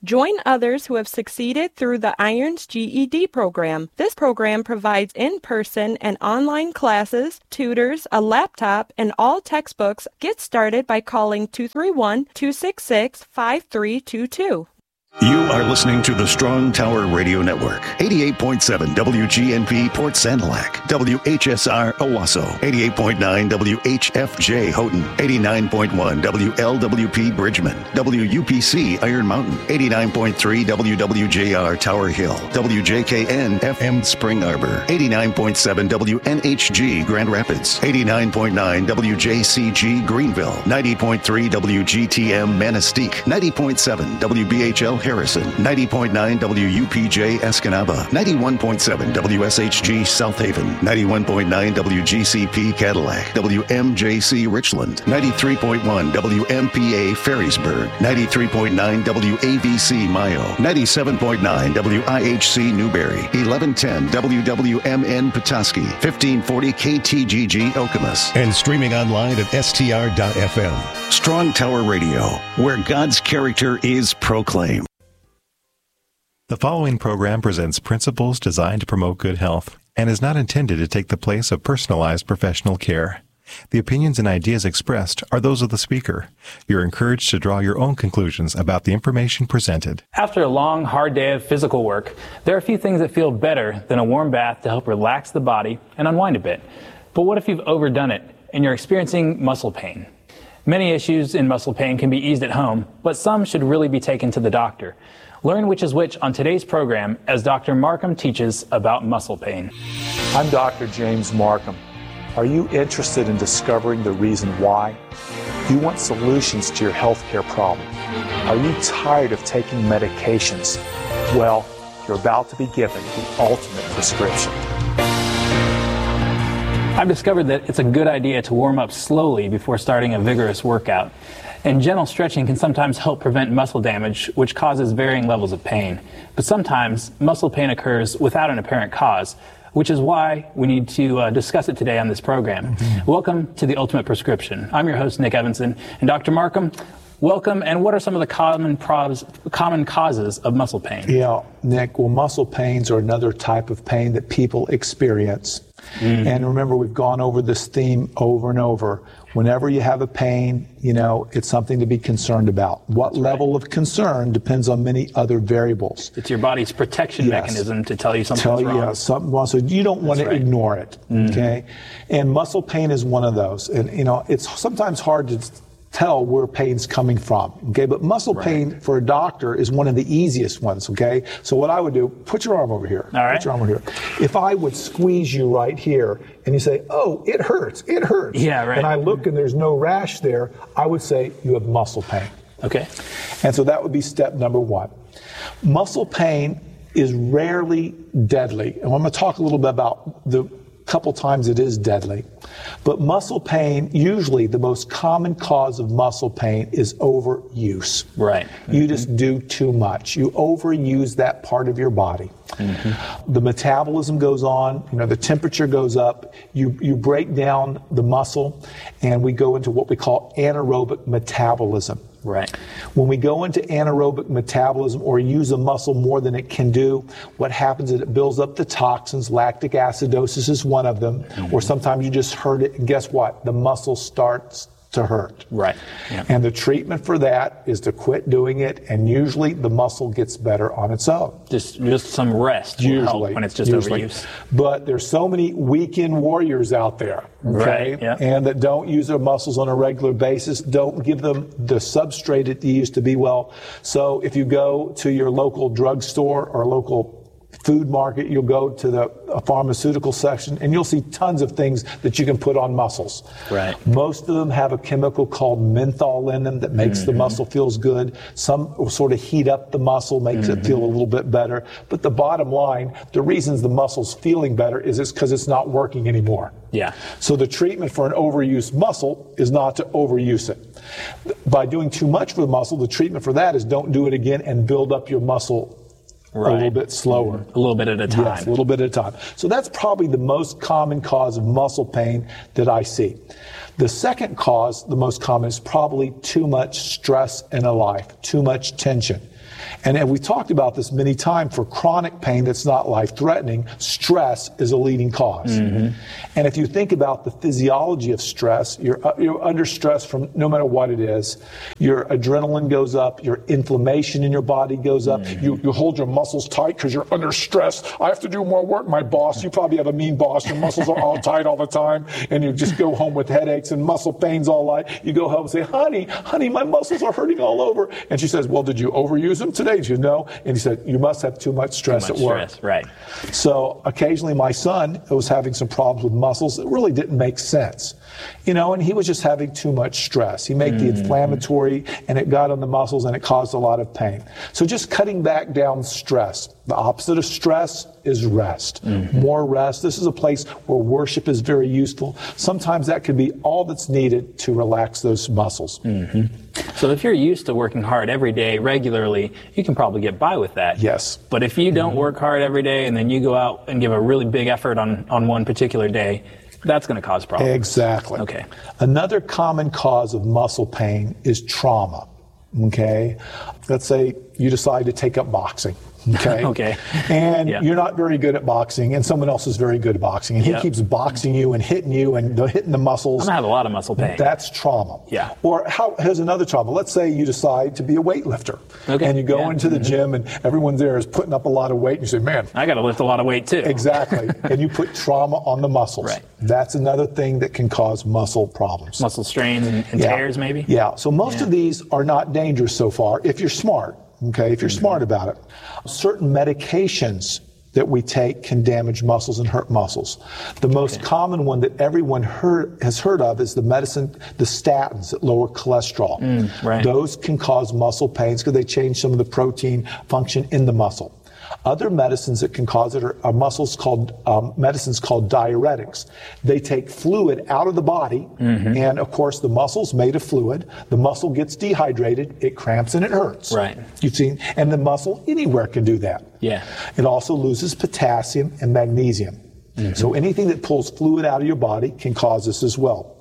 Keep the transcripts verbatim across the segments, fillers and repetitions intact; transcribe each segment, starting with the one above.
Join others who have succeeded through the IRONS G E D program. This program provides in-person and online classes, tutors, a laptop, and all textbooks. Get started by calling two three one, two six six, five three two two. You are listening to the Strong Tower Radio Network. eighty-eight point seven W G N P Port Sanilac, W H S R Owasso, eighty-eight point nine W H F J Houghton, eighty-nine point one W L W P Bridgman, W U P C Iron Mountain, eighty-nine point three W W J R Tower Hill, W J K N F M Spring Arbor, eighty-nine point seven W N H G Grand Rapids, eighty-nine point nine W J C G Greenville, ninety point three W G T M Manistee, ninety point seven W B H L Harrison, ninety point nine W U P J Escanaba, ninety-one point seven W S H G South Haven, ninety-one point nine W G C P Cadillac, W M J C Richland, ninety-three point one W M P A Ferrysburg, ninety-three point nine W A V C Mayo, ninety-seven point nine W I H C Newberry, eleven ten W W M N Petoskey, fifteen forty K T G G Okemos, and streaming online at S T R dot F M. Strong Tower Radio, where God's character is proclaimed. The following program presents principles designed to promote good health and is not intended to take the place of personalized professional care. The opinions and ideas expressed are those of the speaker. You're encouraged to draw your own conclusions about the information presented. After a long, hard day of physical work, there are a few things that feel better than a warm bath to help relax the body and unwind a bit. But what if you've overdone it and you're experiencing muscle pain? Many issues in muscle pain can be eased at home, but some should really be taken to the doctor. Learn which is which on today's program as Doctor Markham teaches about muscle pain. I'm Doctor James Markham. Are you interested in discovering the reason why? Do you want solutions to your healthcare problem? Are you tired of taking medications? Well, you're about to be given the ultimate prescription. I've discovered that it's a good idea to warm up slowly before starting a vigorous workout. And gentle stretching can sometimes help prevent muscle damage, which causes varying levels of pain. But sometimes muscle pain occurs without an apparent cause, which is why we need to uh, discuss it today on this program. Mm-hmm. Welcome to The Ultimate Prescription. I'm your host, Nick Evanson. And Doctor Markham, welcome. And what are some of the common, pros, common causes of muscle pain? Yeah, Nick, well, muscle pains are another type of pain that people experience. Mm. And remember, we've gone over this theme over and over. Whenever you have a pain, you know, it's something to be concerned about. What That's level right. of concern depends on many other variables. It's your body's protection yes. mechanism to tell you something's tell you, wrong. Yeah, something wrong. So you don't want That's to right. ignore it, mm. okay? And muscle pain is one of those. And, you know, it's sometimes hard to tell where pain's coming from, okay? But muscle right. pain for a doctor is one of the easiest ones, okay? So what I would do, put your arm over here. All right. Put your arm over here. If I would squeeze you right here and you say, oh, it hurts, it hurts. Yeah, right. And I look and there's no rash there, I would say you have muscle pain. Okay. And so that would be step number one. Muscle pain is rarely deadly. And I'm going to talk a little bit about the couple times it is deadly. But muscle pain, usually the most common cause of muscle pain is overuse. Right. You mm-hmm. just do too much. You overuse that part of your body. Mm-hmm. The metabolism goes on, you know, the temperature goes up, you, you break down the muscle, and we go into what we call anaerobic metabolism. Right. When we go into anaerobic metabolism or use a muscle more than it can do, what happens is it builds up the toxins. Lactic acidosis is one of them. Mm-hmm. Or sometimes you just hurt it, and guess what? The muscle starts to hurt. Right. Yeah. And the treatment for that is to quit doing it, and usually the muscle gets better on its own. Just just some rest will usually, help when it's just usually. overuse. But there's so many weekend warriors out there, okay, right, yeah. and that don't use their muscles on a regular basis, don't give them the substrate it used to be well. So if you go to your local drugstore or local food market, you'll go to the a pharmaceutical section, and you'll see tons of things that you can put on muscles. Right. Most of them have a chemical called menthol in them that makes mm-hmm. the muscle feels good. Some will sort of heat up the muscle, makes mm-hmm. it feel a little bit better. But the bottom line, the reasons the muscle's feeling better is it's because it's not working anymore. Yeah. So the treatment for an overused muscle is not to overuse it. By doing too much for the muscle, the treatment for that is don't do it again and build up your muscle Right. a little bit slower. A little bit at a time. Yes, a little bit at a time. So that's probably the most common cause of muscle pain that I see. The second cause, the most common, is probably too much stress in a life, too much tension. And, and we talked about this many times. For chronic pain that's not life-threatening, stress is a leading cause. Mm-hmm. And if you think about the physiology of stress, you're, uh, you're under stress from no matter what it is. Your adrenaline goes up, your inflammation in your body goes up, mm-hmm. you, you hold your muscles tight because you're under stress. I have to do more work, my boss. You probably have a mean boss. Your muscles are all tight all the time, and you just go home with headaches and muscle pains all night. You go home and say, honey, honey, my muscles are hurting all over. And she says, well, did you overuse them today? Did you know? And he said, you must have too much stress too much at work. Stress, right. So occasionally my son was having some problems with muscles that really didn't make sense. You know, and he was just having too much stress. He made mm-hmm. the inflammatory, and it got on the muscles, and it caused a lot of pain. So just cutting back down stress. The opposite of stress is rest. Mm-hmm. More rest. This is a place where worship is very useful. Sometimes that could be all that's needed to relax those muscles. Mm-hmm. So if you're used to working hard every day, regularly, you can probably get by with that. Yes. But if you don't mm-hmm. work hard every day and then you go out and give a really big effort on, on one particular day, that's going to cause problems. Exactly. Okay. Another common cause of muscle pain is trauma. Okay. Let's say you decide to take up boxing. Okay. okay. And yeah. you're not very good at boxing, and someone else is very good at boxing, and he yep. keeps boxing you and hitting you and hitting the muscles. I'm gonna have a lot of muscle pain. That's trauma. Yeah. Or how, here's another trauma. Let's say you decide to be a weightlifter, okay. and you go yeah. into the mm-hmm. gym, and everyone there is putting up a lot of weight, and you say, "Man, I got to lift a lot of weight too." Exactly. And you put trauma on the muscles. Right. That's another thing that can cause muscle problems. Muscle strains and, and yeah. tears, maybe. Yeah. So most yeah. of these are not dangerous so far if you're smart. Okay, if you're mm-hmm. smart about it. Certain medications that we take can damage muscles and hurt muscles. The most okay. common one that everyone heard, has heard of is the medicine, the statins that lower cholesterol. Mm, right. Those can cause muscle pains because they change some of the protein function in the muscle. Other medicines that can cause it are, are muscles called um, medicines called diuretics. They take fluid out of the body, mm-hmm. and of course the muscle's made of fluid. The muscle gets dehydrated, it cramps and it hurts. Right. You've seen, and the muscle anywhere can do that. Yeah. It also loses potassium and magnesium. Mm-hmm. So anything that pulls fluid out of your body can cause this as well.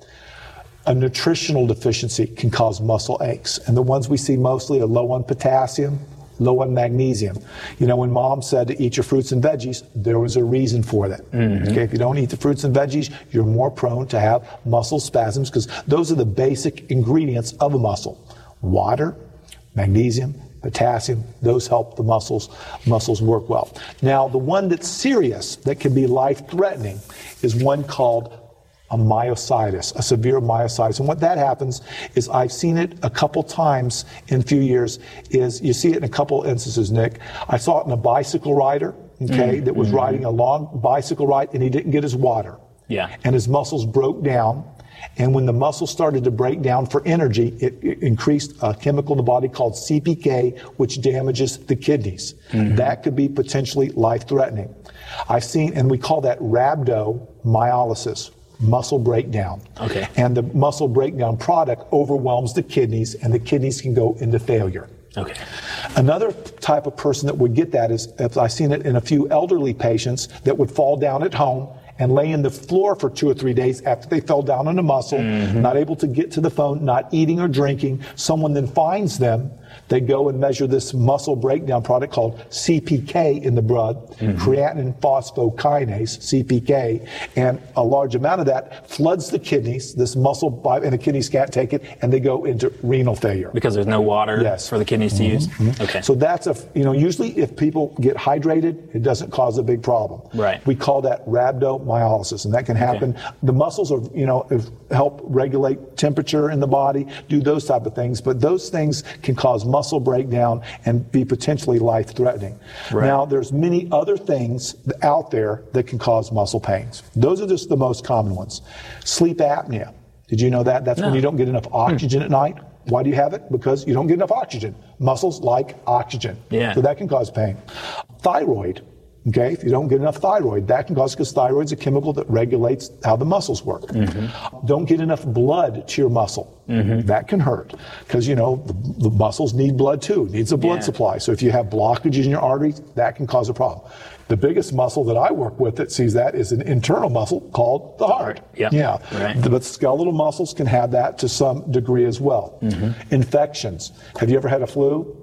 A nutritional deficiency can cause muscle aches, and the ones we see mostly are low on potassium, low on magnesium. You know, when mom said to eat your fruits and veggies, there was a reason for that. Mm-hmm. Okay, if you don't eat the fruits and veggies, you're more prone to have muscle spasms because those are the basic ingredients of a muscle. Water, magnesium, potassium, those help the muscles muscles work well. Now, the one that's serious, that can be life-threatening, is one called a myositis, a severe myositis. And what that happens is, I've seen it a couple times in a few years, is you see it in a couple instances, Nick. I saw it in a bicycle rider, okay, mm-hmm. that was mm-hmm. riding a long bicycle ride, and he didn't get his water. Yeah. And his muscles broke down. And when the muscles started to break down for energy, it, it increased a chemical in the body called C P K, which damages the kidneys. Mm-hmm. That could be potentially life-threatening. I've seen, and we call that rhabdomyolysis, muscle breakdown. Okay. And the muscle breakdown product overwhelms the kidneys, and the kidneys can go into failure. Okay. Another type of person that would get that is, I've seen it in a few elderly patients that would fall down at home and lay in the floor for two or three days after they fell down on a muscle, mm-hmm. not able to get to the phone, not eating or drinking. Someone then finds them. They go and measure this muscle breakdown product called C P K in the blood, mm-hmm. creatine phosphokinase, C P K, and a large amount of that floods the kidneys, this muscle, and the kidneys can't take it, and they go into renal failure. Because there's no water yes. for the kidneys to mm-hmm. use? Mm-hmm. Okay. So that's a, you know, usually if people get hydrated, it doesn't cause a big problem. Right. We call that rhabdomyolysis, and that can happen. Okay. The muscles are, you know, help regulate temperature in the body, do those type of things, but those things can cause muscle breakdown and be potentially life-threatening. Right. Now, there's many other things out there that can cause muscle pains. Those are just the most common ones. Sleep apnea. Did you know that? That's no. when you don't get enough oxygen hmm. at night. Why do you have it? Because you don't get enough oxygen. Muscles like oxygen. Yeah. So that can cause pain. Thyroid. Okay, if you don't get enough thyroid, that can cause, because thyroid's a chemical that regulates how the muscles work. Mm-hmm. Don't get enough blood to your muscle. Mm-hmm. That can hurt, because, you know, the, the muscles need blood too. It needs a blood yeah. supply. So if you have blockages in your arteries, that can cause a problem. The biggest muscle that I work with that sees that is an internal muscle called the heart. Yeah. yeah. Right. But skeletal muscles can have that to some degree as well. Mm-hmm. Infections. Have you ever had a flu?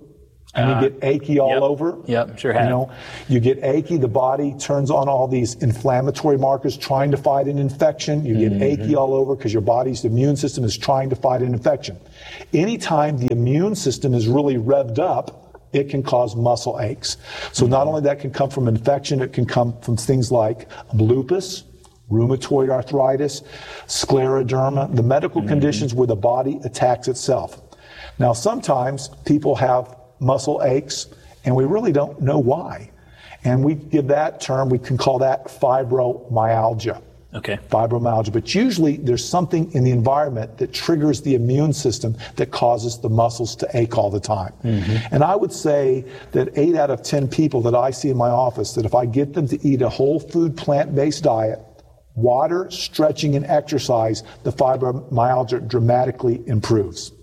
And Uh, you get achy all yep. over. Yep, sure have. You know, you get achy, the body turns on all these inflammatory markers trying to fight an infection. You get mm-hmm. achy all over because your body's immune system is trying to fight an infection. Anytime the immune system is really revved up, it can cause muscle aches. So mm-hmm. not only that can come from infection, it can come from things like lupus, rheumatoid arthritis, scleroderma, the medical mm-hmm. conditions where the body attacks itself. Now, sometimes people have muscle aches, and we really don't know why. And we give that term, we can call that fibromyalgia. Okay. Fibromyalgia. But usually there's something in the environment that triggers the immune system that causes the muscles to ache all the time. Mm-hmm. And I would say that eight out of ten people that I see in my office, that if I get them to eat a whole food plant-based diet, water, stretching, and exercise, the fibromyalgia dramatically improves.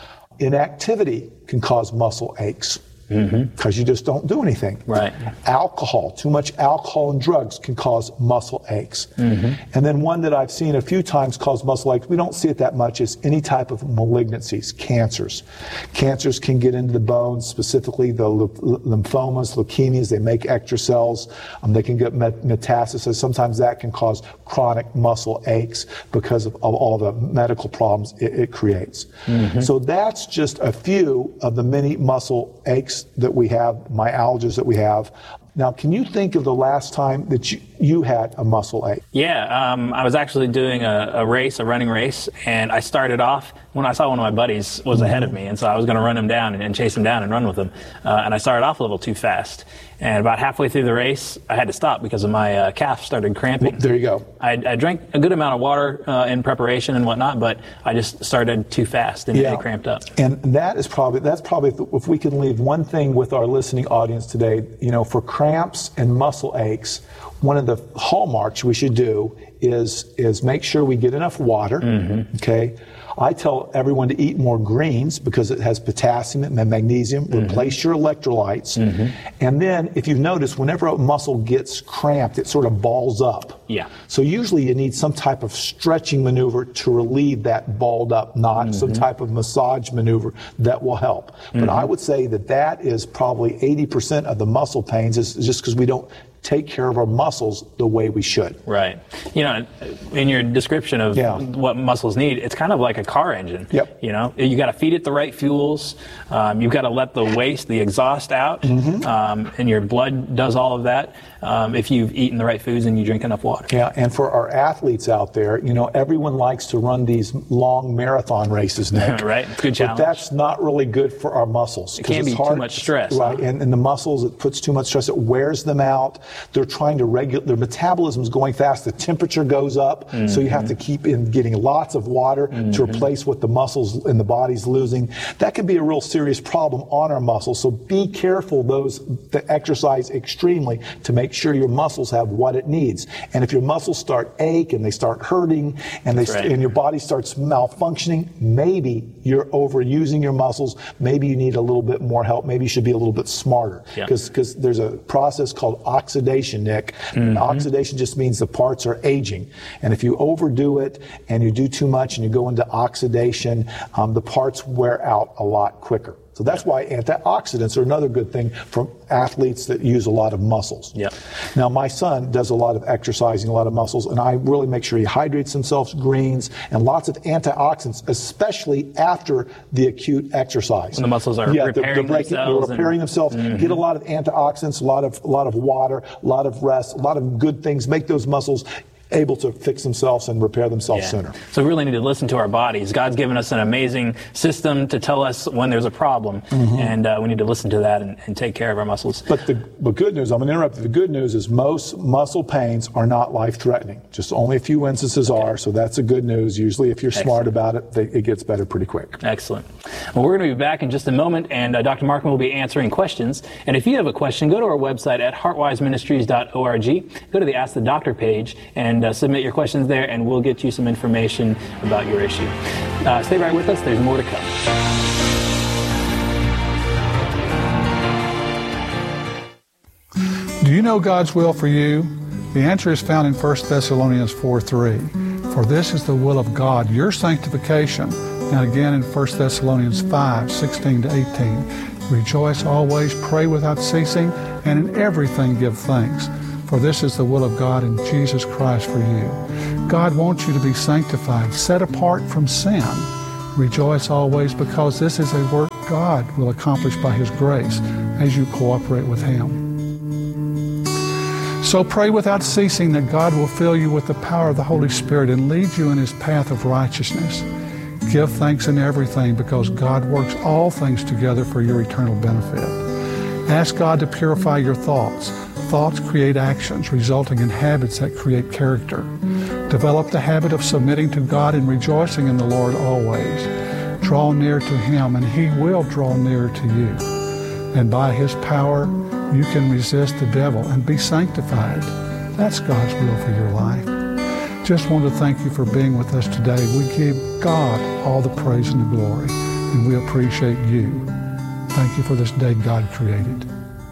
Inactivity can cause muscle aches because mm-hmm. you just don't do anything. Right. Alcohol, too much alcohol and drugs can cause muscle aches. Mm-hmm. And then one that I've seen a few times cause muscle aches, we don't see it that much, is any type of malignancies, cancers. Cancers can get into the bones, specifically the lymphomas, leukemias, they make extra cells. Um, they can get met- metastasis. Sometimes that can cause chronic muscle aches because of, of all the medical problems it, it creates. Mm-hmm. So that's just a few of the many muscle aches that we have, myalgias that we have. Now, can you think of the last time that you, you had a muscle ache? Yeah, um, I was actually doing a, a race, a running race, and I started off when I saw one of my buddies was ahead of me, and so I was going to run him down and, and chase him down and run with him. Uh, and I started off a little too fast. And about halfway through the race, I had to stop because of my uh, calf started cramping. There you go. I, I drank a good amount of water uh, in preparation and whatnot, but I just started too fast and yeah. it cramped up. And that is probably, that's probably, if we can leave one thing with our listening audience today, you know, for cramps and muscle aches, one of the hallmarks we should do is, is make sure we get enough water, mm-hmm. okay? I tell everyone to eat more greens because it has potassium and magnesium. Mm-hmm. Replace your electrolytes. Mm-hmm. And then, if you've noticed, whenever a muscle gets cramped, it sort of balls up. Yeah. So usually you need some type of stretching maneuver to relieve that balled up knot, mm-hmm. some type of massage maneuver that will help. Mm-hmm. But I would say that that is probably eighty percent of the muscle pains is just because we don't take care of our muscles the way we should. Right. You know, in your description of yeah. what muscles need, it's kind of like a car engine. Yep. You know, you got to feed it the right fuels. Um, you've got to let the waste, the exhaust out, mm-hmm. um, and your blood does all of that um, if you've eaten the right foods and you drink enough water. Yeah, and for our athletes out there, you know, everyone likes to run these long marathon races, Nick. Right. It's a good challenge. But that's not really good for our muscles. It can be hard, too much stress. Right, huh? and, and the muscles, it puts too much stress. It wears them out. They're trying to regulate, their metabolism is going fast, the temperature goes up, mm-hmm. so you have to keep in getting lots of water mm-hmm. to replace what the muscles in the body's losing. That can be a real serious problem on our muscles, so be careful those that exercise extremely to make sure your muscles have what it needs. And if your muscles start ache and they start hurting and they right. and your body starts malfunctioning, maybe you're overusing your muscles, maybe you need a little bit more help, maybe you should be a little bit smarter, because yeah. because there's a process called oxidation, Nick. Mm-hmm. Oxidation just means the parts are aging. And if you overdo it and you do too much and you go into oxidation, um, the parts wear out a lot quicker. So that's why antioxidants are another good thing for athletes that use a lot of muscles. Yep. Now, my son does a lot of exercising, a lot of muscles, and I really make sure he hydrates himself, greens, and lots of antioxidants, especially after the acute exercise. When the muscles are yeah, repairing they're, they're breaking, themselves. They're repairing and, themselves. Mm-hmm. Get a lot of antioxidants, a lot of, a lot of water, a lot of rest, a lot of good things. Make those muscles able to fix themselves and repair themselves yeah. sooner. So we really need to listen to our bodies. God's given us an amazing system to tell us when there's a problem, mm-hmm. and uh, we need to listen to that and, and take care of our muscles. But the but good news, I'm going to interrupt you. The good news is most muscle pains are not life-threatening. Just only a few instances okay. are, so that's a good news. Usually if you're Excellent. smart about it, they, it gets better pretty quick. Excellent. Well, we're going to be back in just a moment, and uh, Doctor Markman will be answering questions. And if you have a question, go to our website at heartwise ministries dot org. Go to the Ask the Doctor page and uh, submit your questions there, and we'll get you some information about your issue. Uh, stay right with us. There's more to come. Do you know God's will for you? The answer is found in First Thessalonians four three. For this is the will of God, your sanctification, And again in First Thessalonians five, sixteen to eighteen, rejoice always, pray without ceasing, and in everything give thanks. For this is the will of God in Jesus Christ for you. God wants you to be sanctified, set apart from sin. Rejoice always, because this is a work God will accomplish by His grace as you cooperate with Him. So pray without ceasing that God will fill you with the power of the Holy Spirit and lead you in His path of righteousness. Give thanks in everything, because God works all things together for your eternal benefit. Ask God to purify your thoughts. Thoughts create actions, resulting in habits that create character. Develop the habit of submitting to God and rejoicing in the Lord always. Draw near to Him, and He will draw near to you. And by His power, you can resist the devil and be sanctified. That's God's will for your life. Just want to thank you for being with us today. We give God all the praise and the glory, and we appreciate you. Thank you for this day God created.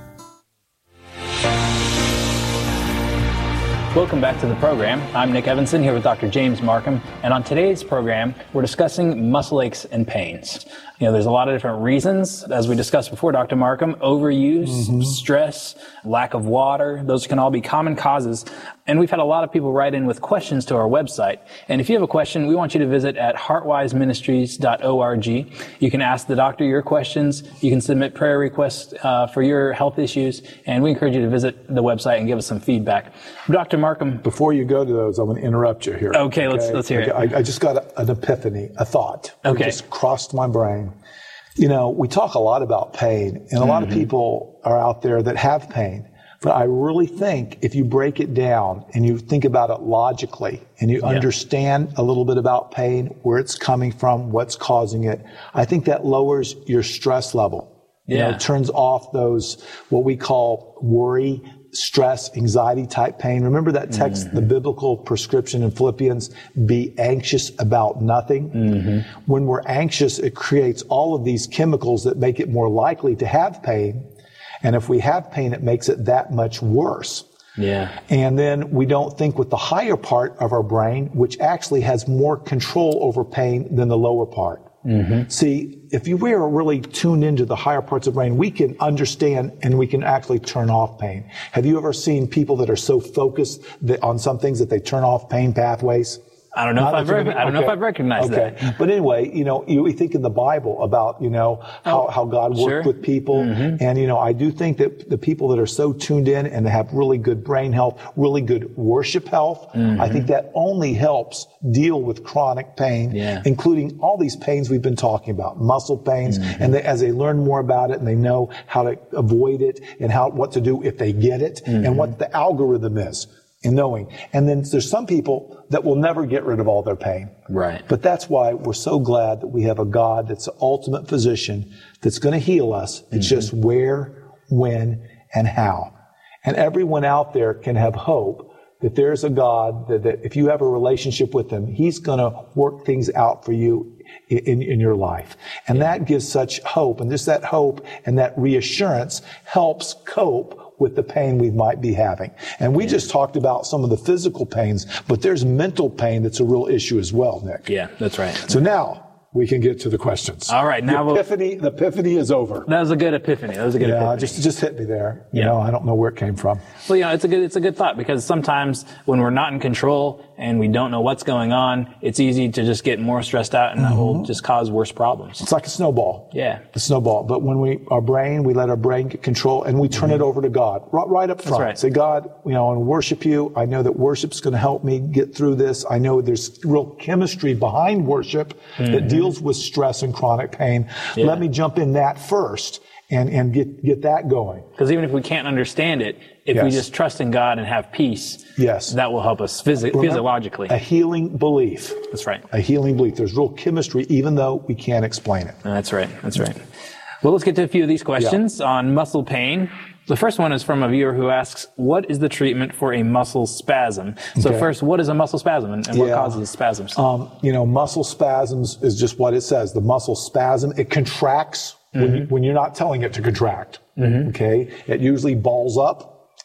Welcome back to the program. I'm Nick Evanson here with Doctor James Markham, and on today's program, we're discussing muscle aches and pains. You know, there's a lot of different reasons, as we discussed before, Doctor Markham. Overuse, mm-hmm. stress, lack of water, those can all be common causes. And we've had a lot of people write in with questions to our website. And if you have a question, we want you to visit at heartwise ministries dot org. You can ask the doctor your questions. You can submit prayer requests uh, for your health issues. And we encourage you to visit the website and give us some feedback. Doctor Markham. Before you go to those, I'm going to interrupt you here. Okay, okay? let's let's hear okay. it. I, I just got a, an epiphany, a thought. Okay. It just crossed my brain. You know, we talk a lot about pain, and a mm-hmm. lot of people are out there that have pain. But I really think if you break it down and you think about it logically and you yeah. understand a little bit about pain, where it's coming from, what's causing it, I think that lowers your stress level. You yeah. know, it turns off those, what we call worry, stress, anxiety type pain. Remember that text, mm-hmm. the biblical prescription in Philippians, be anxious about nothing. Mm-hmm. When we're anxious, it creates all of these chemicals that make it more likely to have pain. And if we have pain, it makes it that much worse. Yeah. And then we don't think with the higher part of our brain, which actually has more control over pain than the lower part. Mm-hmm. See, if you were really tuned into the higher parts of the brain, we can understand and we can actually turn off pain. Have you ever seen people that are so focused that on some things that they turn off pain pathways? I don't know Not if I've, rec- I don't okay. know if I've recognized okay. that. But anyway, you know, you, we think in the Bible about, you know, how, oh, how God worked sure. with people. Mm-hmm. And, you know, I do think that the people that are so tuned in and have really good brain health, really good worship health, mm-hmm. I think that only helps deal with chronic pain, yeah. including all these pains we've been talking about, muscle pains. Mm-hmm. And they, as they learn more about it and they know how to avoid it and how, what to do if they get it mm-hmm. and what the algorithm is. In knowing. And then there's some people that will never get rid of all their pain. Right. But that's why we're so glad that we have a God that's the ultimate physician that's going to heal us. It's mm-hmm. just where, when, and how. And everyone out there can have hope that there's a God that, that if you have a relationship with Him, He's going to work things out for you in, in your life. And yeah. that gives such hope. And just that hope and that reassurance helps cope with the pain we might be having. And we yeah. just talked about some of the physical pains, but there's mental pain that's a real issue as well, Nick. Yeah, that's right. So now we can get to the questions. All right, now the epiphany, we'll, the epiphany is over. That was a good epiphany. That was a good yeah, epiphany. just just hit me there. You yeah. know, I don't know where it came from. Well, you know, it's a good it's a good thought, because sometimes when we're not in control and we don't know what's going on, it's easy to just get more stressed out, and mm-hmm. that will just cause worse problems. It's like a snowball. Yeah, a snowball. But when we our brain, we let our brain get control, and we turn mm-hmm. it over to God right, right up front. That's right. Say, God, you know, and worship You. I know that worship's going to help me get through this. I know there's real chemistry behind worship mm-hmm. that deals with stress and chronic pain. Yeah. Let me jump in that first and, and get, get that going. Because even if we can't understand it, if yes. we just trust in God and have peace, yes. that will help us phys- Remember, physiologically. A healing belief. That's right. A healing belief. There's real chemistry, even though we can't explain it. That's right. That's right. Well, let's get to a few of these questions yeah. on muscle pain. The first one is from a viewer who asks, what is the treatment for a muscle spasm? So okay. first, what is a muscle spasm, and, and what yeah. causes spasms? Um, you know, muscle spasms is just what it says. The muscle spasm, it contracts mm-hmm. when, you, when you're not telling it to contract. Mm-hmm. Okay? It usually balls up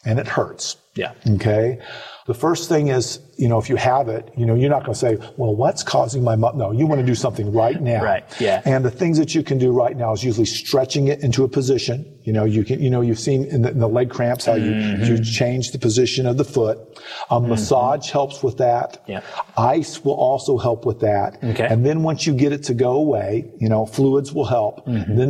and it hurts. Yeah. Okay. The first thing is, you know, if you have it, you know, you're not going to say, well, what's causing my muscle? No, you want to do something right now. Right. Yeah. And the things that you can do right now is usually stretching it into a position. You know, you can, you know, you've seen in the, in the leg cramps how you, mm-hmm. you change the position of the foot. Um, mm-hmm. Massage helps with that. Yeah. Ice will also help with that. Okay. And then once you get it to go away, you know, fluids will help. Mm-hmm. Then